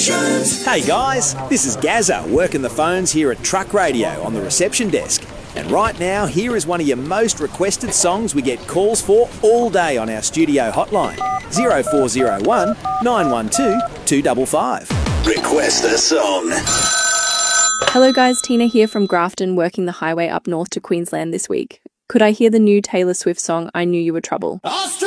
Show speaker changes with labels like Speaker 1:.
Speaker 1: Hey guys, this is Gazza working the phones here at Truck Radio on the reception desk. And right now, here is one of your most requested songs we get calls for all day on our studio hotline. 0401 912 255.
Speaker 2: Request a song.
Speaker 3: Hello guys, Tina here from Grafton, working the highway up north to Queensland this week. Could I hear the new Taylor Swift song, I Knew You Were Trouble?